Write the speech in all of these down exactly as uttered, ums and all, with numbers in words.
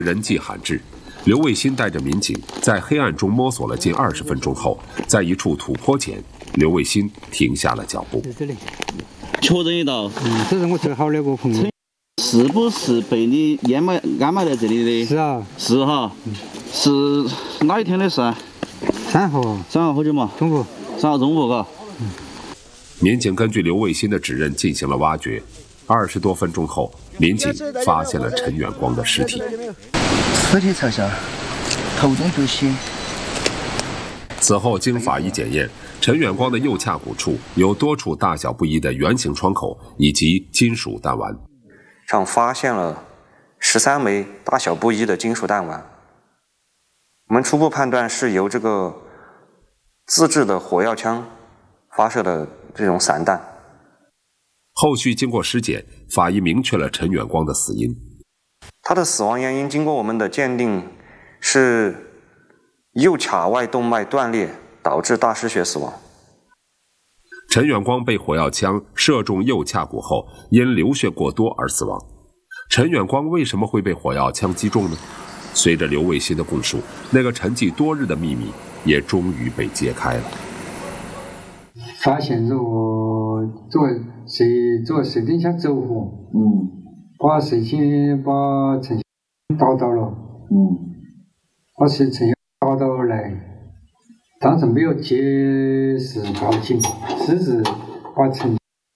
人迹罕至，刘卫新带着民警在黑暗中摸索了近二十分钟后，在一处土坡前，刘卫新停下了脚步。 这里， 确认一道， 嗯，这是我最好的一个朋友。 是不是被你安排安排在这里的？ 是啊， 是哈，嗯、是哪一天的事啊？ 三号。 三号好久嘛？ 中午。 三号中午，嘎。 嗯。 民警根据刘卫新的指认进行了挖掘。二十多分钟后，民警发现了陈远光的尸体。 尸体朝下，头中流血。 此后经法医检验，陈远光的右髂骨处有多处大小不一的圆形创口以及金属弹丸， 上发现了十三枚大小不一的金属弹丸。我们初步判断是由这个自制的火药枪发射的这种散弹。 后续经过尸检，法医明确了陈远光的死因。 他的死亡原因经过我们的鉴定是右髂外动脉断裂导致大失血死亡。 陈远光被火药枪射中右髂骨后，因流血过多而死亡。陈远光为什么会被火药枪击中呢？随着刘卫新的供述，那个沉寂多日的秘密也终于被揭开了。 发现着我做水做水灯箱走火， 嗯， 把水先把陈打倒了， 嗯， 把陈陈打倒来，当时没有及时报警，只是把陈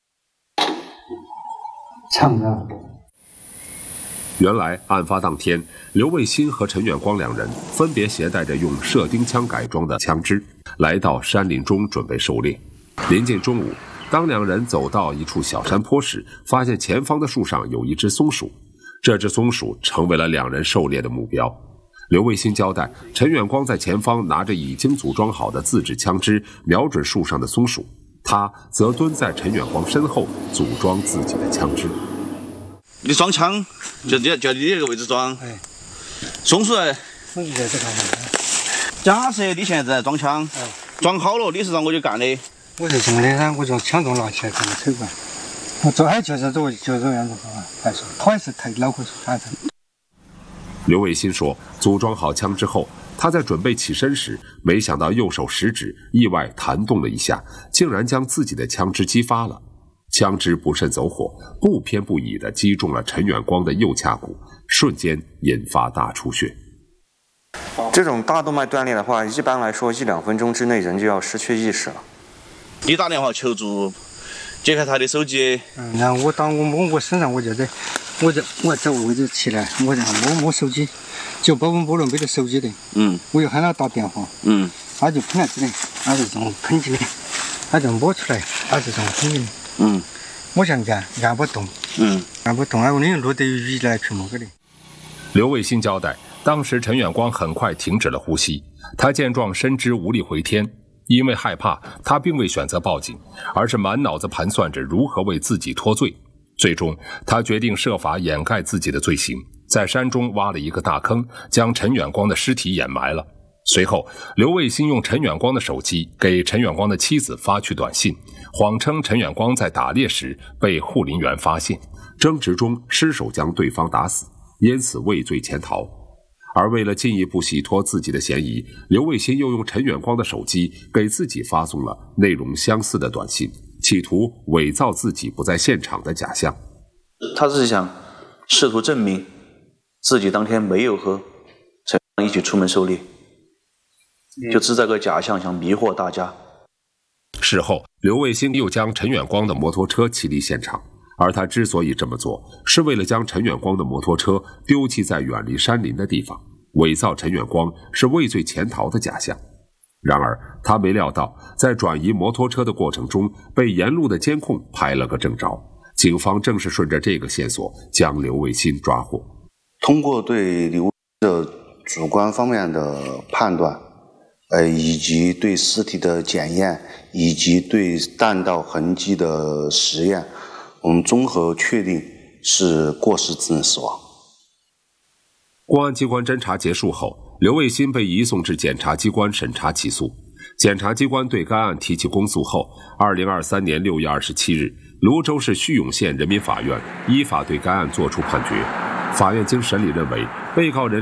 抢了。 原来案发当天，刘卫新和陈远光两人分别携带着用射钉枪改装的枪支，来到山林中准备狩猎。临近中午，当两人走到一处小山坡时，发现前方的树上有一只松鼠，这只松鼠成为了两人狩猎的目标。刘卫新交代，陈远光在前方拿着已经组装好的自制枪支，瞄准树上的松鼠，他则蹲在陈远光身后组装自己的枪支。 你装枪就就就你这个位置装， 哎， 松鼠哎， 松鼠在这个。 假设你现在在装枪， 哎， 装好了，你是让我去干的。 我是装的噻，我从枪中拿起来这么推过来，我这还就是这就这样子啊，还是他还是太恼火反正。 刘卫新说，组装好枪之后，他在准备起身时，没想到右手食指意外弹动了一下，竟然将自己的枪支击发了。枪支不慎走火，不偏不倚地击中了陈远光的右髂骨，瞬间引发大出血。 这种大动脉断裂的话，一般来说一两分钟之内人就要失去意识了。 你打电话求助，解开他的手机。 嗯，然后我当我摸我身上，我就在，我在我在位置起来，我然后摸摸手机，就把我摸了没得手机的。 嗯。 我又喊他打电话。 嗯。 他就喷来这里，他就这种喷进来，他就摸出来，他就这种喷进来。 嗯。 我想按按不动。 嗯。 按不动，哎，我那落得雨来去么个的。 刘卫新交代，当时陈远光很快停止了呼吸，他见状深知无力回天。因为害怕，他并未选择报警，而是满脑子盘算着如何为自己脱罪。最终，他决定设法掩盖自己的罪行，在山中挖了一个大坑，将陈远光的尸体掩埋了。随后，刘卫新用陈远光的手机给陈远光的妻子发去短信，谎称陈远光在打猎时被护林员发现，争执中失手将对方打死，因此畏罪潜逃。而为了进一步洗脱自己的嫌疑，刘卫新又用陈远光的手机给自己发送了内容相似的短信，企图伪造自己不在现场的假象。 他是想试图证明自己当天没有和陈远光一起出门狩猎，就制造个假象，想迷惑大家。 事后，刘卫新又将陈远光的摩托车骑离现场。而他之所以这么做，是为了将陈远光的摩托车丢弃在远离山林的地方，伪造陈远光是畏罪潜逃的假象。然而，他没料到，在转移摩托车的过程中，被沿路的监控拍了个正着。警方正是顺着这个线索，将刘卫新抓获。 通过对刘的主观方面的判断，呃，以及对尸体的检验，以及对弹道痕迹的实验，我们综合确定是过失致人死亡。 公安机关侦查结束后，刘卫新被移送至检察机关审查起诉。检察机关对该案提起公诉后，二零二三年六月二十七日，泸州市叙永县人民法院依法对该案作出判决。法院经审理认为，被告人